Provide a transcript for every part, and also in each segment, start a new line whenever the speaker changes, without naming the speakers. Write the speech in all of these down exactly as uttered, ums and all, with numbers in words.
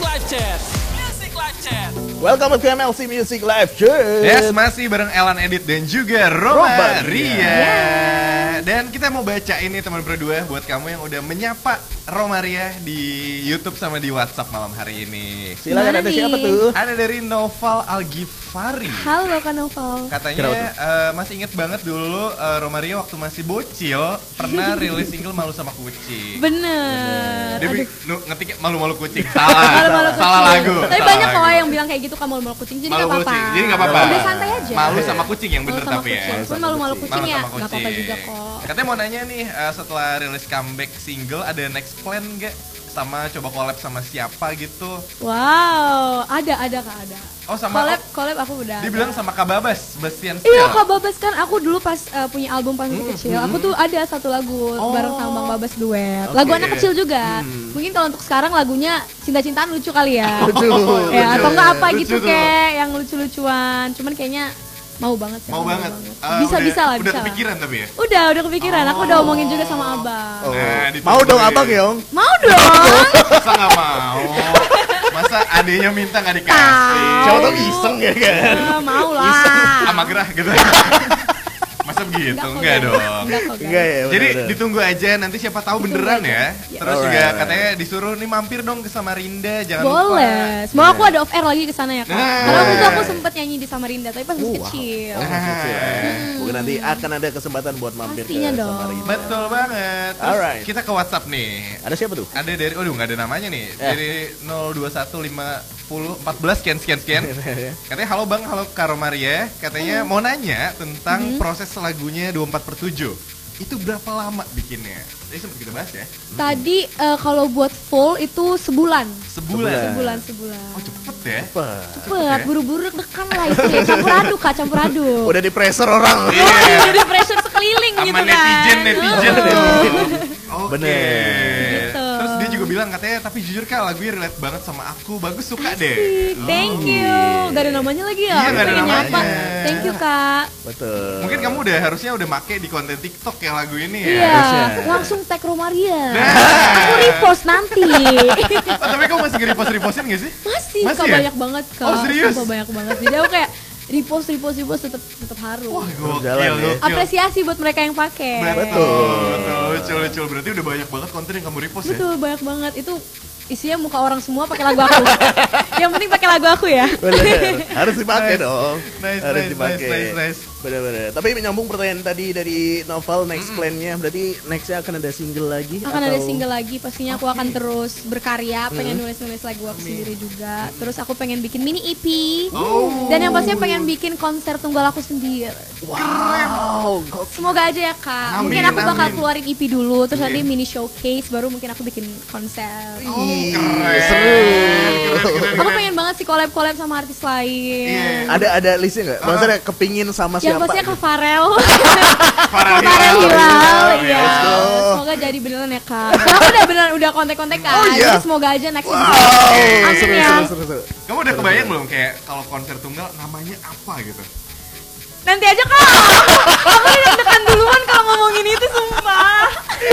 Live Chat. Music Live Chat.
Welcome to M L C Music Live Chat.
Yes, masih bareng Elan Edit dan juga Roma Ria. Yeah. Dan kita mau baca ini teman berdua buat kamu yang udah menyapa Roma Ria di YouTube sama di WhatsApp malam hari ini.
Silakan, ada siapa tuh?
Ada dari Noval Algifari.
Halo Kak Noval.
Katanya uh, masih inget banget dulu uh, Roma Ria waktu masih bocil pernah rilis single Malu Sama Kucing.
Bener.
Dia nu- ngetik malu-malu kucing. Salah.
Malu-malu
Salah
kucing.
lagu.
Tapi
Salah
banyak
lagu.
kok yang bilang kayak gitu, Kak, malu-malu kucing. Jadi
Malu
nggak apa-apa.
kucing. Jadi nggak apa-apa.
Udah santai aja.
Malu sama kucing yang bener
Malu sama
tapi ya.
kucing. Cuman malu-malu kucing
Malu
ya
sama
nggak apa-apa
kucing.
juga kok.
Katanya mau nanya nih, uh, setelah rilis comeback single ada next plan gak? Sama coba collab sama siapa gitu?
Wow, ada ada Kak, ada.
Oh sama
Collab,
oh,
collab aku udah.
dia
ada.
bilang sama Kak Babas, Bastian
Iya,
Style.
Kak Babas kan aku dulu pas uh, punya album pas masih kecil, aku tuh ada satu lagu
Oh.
bareng sama Bang Babas duet.
Oke.
Lagu anak kecil juga. Mungkin kalau untuk sekarang lagunya cinta-cintaan lucu kali ya.
Lucu.
Ya, atau enggak apa
Lucu
gitu
tuh.
kayak yang lucu-lucuan. Cuman kayaknya mau banget sih.
Mau
aku
banget.
banget.
Uh,
Bisa
udah-
bisa lah,
Udah
bisa. lah.
kepikiran tapi ya.
Udah, udah kepikiran. Aku udah omongin juga sama Abang.
Oh.
Nah, ditungguin.
Mau dong abang Yong?
Mau dong.
Masa nggak mau? Masa adenya minta nggak dikasih?
Tahu.
Siapa tau iseng ya kan?
Ah, mau lah.
Sama gerah gitu. Masa begitu?
kok,
Enggak dong.
Enggak kok, guys.
Enggak ya.
Jadi
bener-bener.
ditunggu aja, nanti siapa tahu beneran
aja.
ya.
Ya.
Terus juga
Alright.
katanya disuruh nih mampir dong ke Samarinda, jangan lupa.
Boleh. Semoga aku ada off air lagi ke sana ya, Kak.
Nah.
Karena waktu itu aku sempet nyanyi di Samarinda, tapi pas masih
Oh, wow.
kecil.
Oh, kecil ya. Mungkin nanti akan ada kesempatan buat mampir
Pastinya
ke
dong.
Samarinda.
Betul banget. Terus
Alright.
kita ke WhatsApp nih.
Ada siapa tuh?
Ada dari, aduh nggak ada namanya nih.
Eh.
Dari nol dua satu lima nol empat belas sekian sekian sekian. Katanya halo Bang, halo Karo Maria. Katanya mau nanya tentang proses lagunya dua puluh empat per tujuh. Itu berapa lama bikinnya? Tadi sempat kita bahas ya.
Tadi eh, kalau buat full itu sebulan.
Sebulan.
Sebulan, sebulan.
Oh cepet ya.
Apa?
Cepet, buru-buru deg-degan lah itu ya. Campur aduk, Kak, campur aduk.
Udah di pressure orang.
Iya.
Oh, udah pressure sekeliling
Sama
gitu kan.
netizen netizen
Oh.
tuh. Oke.
Bener.
Gitu.
Terus dia juga bilang katanya tapi jujur Kak lagunya relate banget sama aku. Bagus, suka deh.
Asik, thank you. Gak ada namanya lagi ya?
Iya,
Aku
nggak ada
pengen nyapa.
namanya.
Thank you, Kak.
Betul.
Mungkin kamu udah harusnya udah make di konten TikTok ya lagu ini ya.
Iya,
harusnya.
langsung tag Romaria.
Nah.
Aku repost nanti.
Oh, tapi kamu masih nge-repost-repostin gak sih?
Masih,
Masih
Kak,
ya?
banyak banget, Kak.
Oh, serius?
Sumpah banyak banget. Jadi aku kayak repost, repost, repost tetap tetap harus.
Wah, gokil,
jalan ya.
gokil.
Apresiasi buat mereka yang pakai.
Betul, betul, lucu, lucu. Berarti udah banyak banget konten yang kamu repost ya?
Betul, banyak banget. Itu isinya muka orang semua pakai lagu aku. Yang penting pakai lagu aku ya.
Bener. Harus dipakai
Nice.
dong.
Nice,
Harus
nice,
dipakai.
nice, nice, nice.
Bener-bener. Tapi menyambung pertanyaan tadi dari Novel, next plan-nya berarti nextnya akan ada single lagi?
Akan ada
atau-
single lagi, pastinya aku akan terus berkarya, pengen nulis-nulis lagu aku sendiri juga. Terus aku pengen bikin mini E P.
Oh.
Dan yang pastinya pengen bikin konser tunggal aku sendiri.
Wow, gokil.
Semoga aja ya, Kak.
Amin,
Mungkin aku bakal
amin.
keluarin E P dulu, terus nanti mini showcase, baru mungkin aku bikin konser.
Ih,
keren.
seru.
Aku pengen banget sih collab-collab sama artis lain.
Iya.
Ada ada listnya nggak? Maksudnya kepingin sama
Yang
siapa?
pastinya Kak Farel.
Farel
Farel
Hilal.
Hilal, iya.
Let's go.
Semoga jadi beneran ya, Kak. Soalnya aku udah beneran udah kontak-kontak kan.
Oh, iya?
Jadi semoga aja next
Wow,
Amin
seru,
ya.
seru, seru, seru.
Kamu udah kebayang belum kayak kalau konser tunggal namanya apa gitu?
Nanti aja, Kak. Aku udah deg-degan duluan kalau ngomongin itu, sumpah.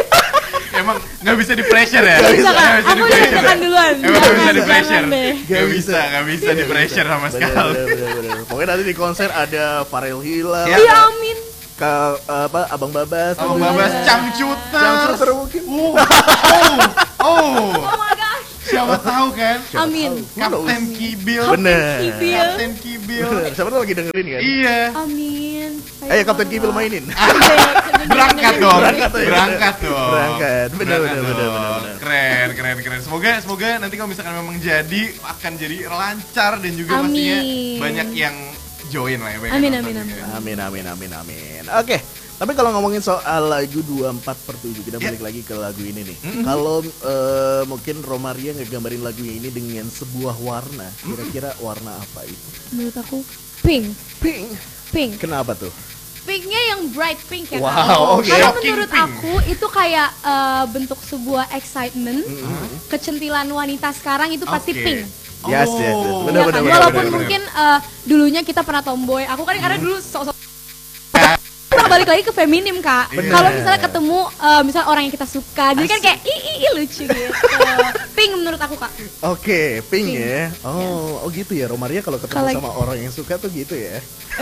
Emang nggak bisa di pressure ya?
Nggak bisa, Kak.
Nggak bisa
Aku
di
udah
pressure.
deg-degan duluan.
Emang nggak bisa di
Jangan,
pressure?
jangan deh.
Nggak bisa, nggak bisa di pressure sama
Bener,
sekali.
bener, bener, bener. Pokoknya nanti di konser ada Farel Hilal,
Ya.
Iya, amin.
ke apa Abang Babas,
Abang
tentunya.
Babas cangcuter.
Cangcuter mungkin.
Oh, oh, oh.
Oh my gosh.
Siapa tahu kan?
Amin.
Kapten Kibil.
Bener.
Kibil.
Kapten Kibil.
Bener. Siapa tuh lagi dengerin kan?
Iya.
Amin.
Ayo Kapten Kibil mainin.
Berangkat dong.
Berangkat tuh ya.
Berangkat dong.
Berangkat. Bener,
Berangkat
bener, bener,
dong.
bener, bener.
Keren, keren, keren. Semoga semoga nanti kalau misalkan memang jadi akan jadi lancar dan juga pastinya
Amin.
banyak yang join lah ya. banyak
Amin,
yang
amin,
nonton
amin.
juga.
Amin, amin, amin, amin. Oke. Tapi kalau ngomongin soal lagu dua puluh empat per tujuh, kita
Ya.
balik lagi ke lagu ini nih. Kalau eh, mungkin Romaria ngegambarin lagu ini dengan sebuah warna, kira-kira warna apa itu?
Menurut aku pink.
Pink.
Pink.
Kenapa tuh?
Pinknya yang bright pink ya,
Wow,
Kak.
oke.
Karena
Shocking
menurut
pink.
aku itu kayak eh, bentuk sebuah excitement, kecentilan wanita sekarang itu pasti
Oke.
pink.
Yes, yes, yes.
Oh.
Bener,
Iya
bener,
kan?
bener,
Walaupun
bener,
mungkin eh, dulunya kita pernah tomboy. Aku kan karena dulu sok-sok balik lagi ke feminim kak.
Bener.
Kalau misalnya ketemu uh, misalnya orang yang kita suka, jadi kan kayak ih ih, ih lucu gitu. Pink menurut aku kak.
Oke, pink
Pink.
ya. Oh, oh gitu ya. Romaria kalau ketemu
Kalau-
sama orang yang suka tuh gitu ya.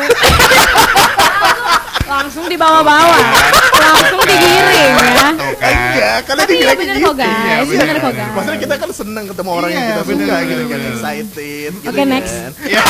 Langsung dibawa-bawa, langsung digiring ya.
Tuh kan.
Enggak, karena
Tapi iya
dibilangnya
bener
gitu.
kok guys,
Iya,
bener
bener.
kok guys.
Maksudnya kita kan seneng ketemu orang yang
Iya,
kita
bener,
suka
bener,
gitu kan,
bener.
excited gitu
Oke, next.
kan.
Iya.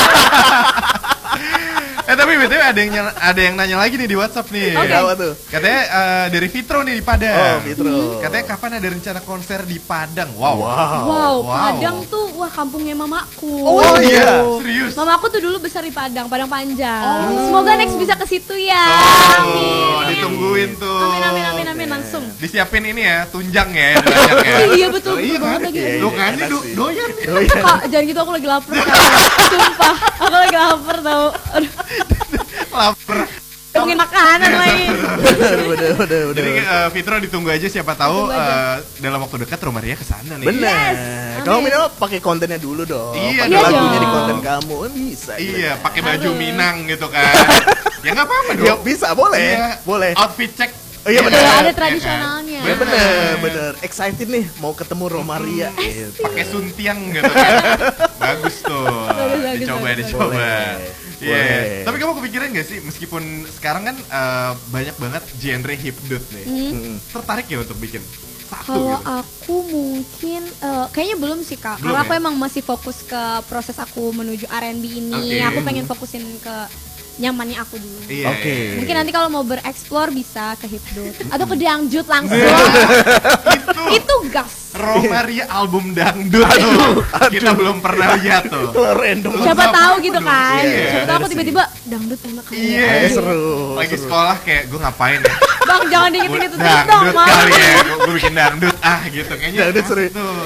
Eh tapi betul ada yang nyala- ada yang nanya lagi nih di WhatsApp nih.
Oke.
Apa tuh?
Katanya eh, dari Fitro nih di Padang.
Oh, Fitro.
Katanya kapan ada rencana konser di Padang? Wow.
Wow.
Wow,
Wow.
Padang tuh wah kampungnya mamaku.
Oh, iya, serius.
Mamaku tuh dulu besar di Padang, Padang Panjang. Semoga next bisa ke situ ya.
Oh,
Amin.
ditungguin tuh.
Amin amin amin amin langsung.
Disiapin ini ya, tunjang ya, banyak ya.
Iya betul,
Oh, iya
betul banget
kan?
lagi.
Iya,
Lo kan ini
enak
do-
sih.
doyan.
Oh, iya.
Kak, jangan gitu aku lagi lapar Kak. Sumpah, aku lagi lapar tau. Aduh,
Lapar.
ngomongin makanan lagi.
Bener, bener, bener, bener.
Jadi eh, Fitro ditunggu aja, siapa tahu
Ditunggu aja.
eh, dalam waktu dekat Romaria kesana nih.
Bener.
Yes.
Kamu
Amin.
minimal pakai kontennya dulu dong.
Iya
pakai
dong.
lagunya di konten kamu kan bisa. gitu
Iya,
kan.
pakai baju
Harus.
Minang gitu kan. Ya nggak apa-apa dong.
Ya bisa, boleh.
Iya.
Boleh.
Outfit check.
Oh, iya, bener.
Tuh, ada
Iya kan?
tradisionalnya.
Ya bener, bener. Excited nih mau ketemu Romaria. Gitu.
Pakai suntiang gitu kan. Bagus tuh.
Bagus, bagus,
Dicoba,
bagus,
dicoba.
bagus.
Iya.
Boleh.
Tapi kamu kepikiran gak sih meskipun sekarang kan eh, banyak banget genre hipdut nih.
Mm-mm.
Tertarik ya untuk bikin satu
Kalau
gitu?
aku mungkin eh, kayaknya belum sih kak.
Belum
Kalau aku
ya?
emang masih fokus ke proses aku menuju R and B
Oke.
ini. Aku pengen fokusin ke nyamannya aku dulu.
Iya.
Oke.
iya.
Mungkin nanti kalau mau bereksplor bisa ke hipdut atau ke dangdut langsung.
Itu
Itu gas.
Romaria album dangdut tuh. Kita belum pernah lihat tuh.
Kalau random.
Siapa
Apa
tahu
dong?
gitu kan.
Iya,
Siapa tahu aku
bener
tiba-tiba dangdut enak kali.
Iya.
ya.
Eh, seru.
Lagi
seru.
sekolah kayak gue ngapain ya?
Bang jangan diingetin itu terus dong,
Dangdut
Bang.
kali ya. Gue bikin dangdut ah gitu kayaknya.
Dangdut seru.
Tuh.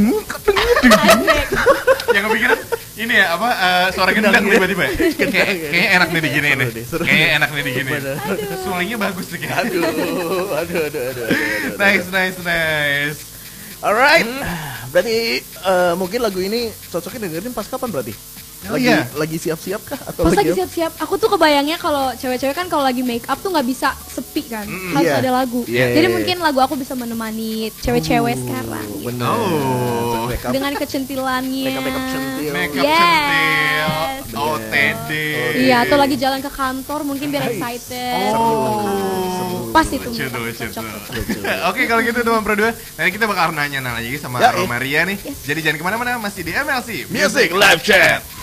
Asik.
Yang kepikiran ini ya apa eh, suara gendang
Gendang, ya.
tiba-tiba. Kayak kayaknya enak nih digini nih.
Seru deh, seru
Kayaknya
deh.
enak nih digini.
Bener.
Suaranya bagus nih kayak.
Aduh, aduh, aduh, aduh, aduh, aduh.
Nice, nice, nice.
Alright, berarti eh, mungkin lagu ini cocoknya dengerin pas kapan berarti?
Oh,
Lagi
iya.
lagi siap-siap kah atau
Pas lagi
apa?
siap-siap, aku tuh kebayangnya kalau cewek-cewek kan kalau lagi make up tuh nggak bisa sepi kan,
Mm,
harus
iya.
ada lagu.
Iya,
Jadi
iya,
mungkin lagu aku bisa menemani cewek-cewek sekarang gitu.
Bener.
Oh.
Make up,
Dengan kecentilannya.
make up, make up centil.
Make up
Yes.
centil, O T D.
Iya, atau lagi jalan ke kantor mungkin biar excited.
Oh.
Pas itu.
Lucu tuh, lucu
Cocok.
tuh. Oke, kalau gitu teman Pro dua, nanti kita bakal nanya-nanya lagi sama
Ya, eh.
Romaria nih.
Yes.
Jadi jangan kemana-mana, masih di M L C
Music Live Chat.